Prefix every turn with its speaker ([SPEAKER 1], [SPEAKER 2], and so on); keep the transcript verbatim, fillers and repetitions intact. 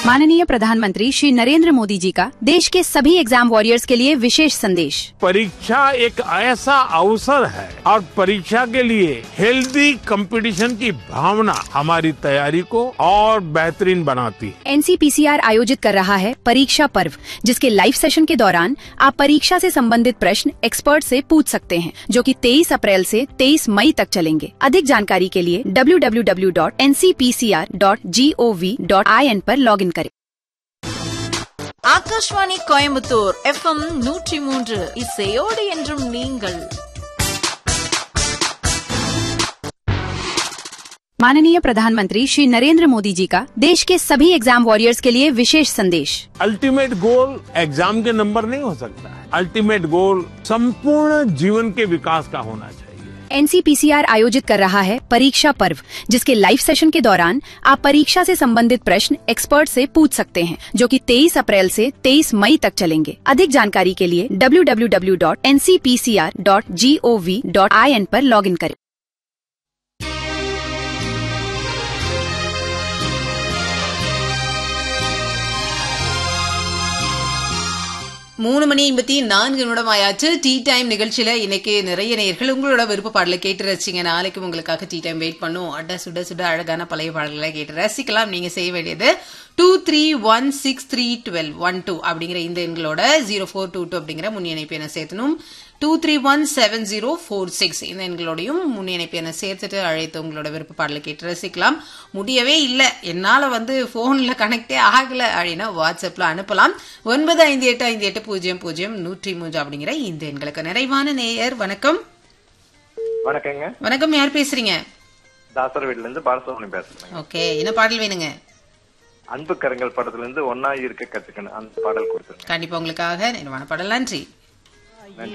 [SPEAKER 1] माननीय प्रधानमंत्री श्री नरेंद्र मोदी जी का देश के सभी एग्जाम वॉरियर्स के लिए विशेष संदेश।
[SPEAKER 2] परीक्षा एक ऐसा अवसर है और परीक्षा के लिए हेल्दी कंपटीशन की भावना हमारी तैयारी को और बेहतरीन बनाती है।
[SPEAKER 1] एनसीपीसीआर आयोजित कर रहा है परीक्षा पर्व, जिसके लाइव सेशन के दौरान आप परीक्षा से संबंधित प्रश्न एक्सपर्ट से पूछ सकते हैं, जो कि तेईस अप्रैल से तेईस मई तक चलेंगे। अधिक जानकारी के लिए W W W dot N C P C R dot G O V dot I N पर लॉग इन करें।
[SPEAKER 3] ஆகாஷ்வாணி கோயம்புத்தூர் எஃப்எம் நூற்றி மூன்று இசையோடு என்றும் நீங்கள்।
[SPEAKER 1] माननीय प्रधानमंत्री श्री नरेंद्र मोदी जी का देश के सभी एग्जाम वॉरियर्स के लिए विशेष संदेश।
[SPEAKER 2] अल्टीमेट गोल एग्जाम के नंबर नहीं हो सकता है। अल्टीमेट गोल संपूर्ण जीवन के विकास का होना चाहिए।
[SPEAKER 1] एनसीपीसीआर आयोजित कर रहा है परीक्षा पर्व, जिसके लाइव सेशन के दौरान आप परीक्षा से संबंधित प्रश्न एक्सपर्ट से पूछ सकते हैं, जो कि तेईस अप्रैल से तेईस मई तक चलेंगे। अधिक जानकारी के लिए W W W dot N C P C R dot G O V dot I N पर लॉग इन करें।
[SPEAKER 3] மூணு மணி ஐம்பத்தி நான்கு நிமிடம் ஆயாச்சு. டீ டைம் நிகழ்ச்சியில இன்னைக்கு நிறைய நேயர்கள் உங்களோட விருப்ப பாடலை கேட்டு ரசிச்சிங்க. நாளைக்கும் உங்களுக்காக டீ டைம் வெயிட் பண்ணும். அட சுட சுட அழகான பழைய பாடல்களை கேட்டு ரசிக்கலாம். நீங்க செய்ய வேண்டியது two three one six three twelve one two அப்படிங்கிற இந்த எண்களோட ஜீரோ ஃபோர் டூ டூ அப்படிங்கிற முன் இணைப்பு என சேர்த்தணும். Two three one seven zero four six இந்த எண்களோடையும் முன் இணைப்பு என சேர்த்துட்டு அழைத்து உங்களோட விருப்ப பாடலை கேட்டு ரசிக்கலாம். முடியவே இல்லை, என்னால வந்து போன்ல கனெக்டே ஆகல அப்படின்னா வாட்ஸ்அப்ல அனுப்பலாம். ஒன்பது ஐந்து எட்டு ஐந்து எட்டு பூஜ்ஜியம் பூஜ்ஜியம் நூற்றி மூன்று அப்படிங்கிற இந்த எண்களுக்கு. நிறைவான நேயர் வணக்கம்.
[SPEAKER 4] வணக்கங்க.
[SPEAKER 3] வணக்கம், யார் பேசுறீங்க?
[SPEAKER 4] தாசர் வீட்ல இருந்து பாலசுப்ரமணியம் பேசுறேன்.
[SPEAKER 3] ஓகே, என்ன பாடல் வேணுங்க?
[SPEAKER 4] அன்பு கரங்கள் படத்துல இருந்து ஒன்னா இருக்க கத்துக்கணும் அந்த பாடல் கொடுத்துருங்க.
[SPEAKER 3] கண்டிப்பா உங்களுக்காக நிறைவான பாடல். நன்றி.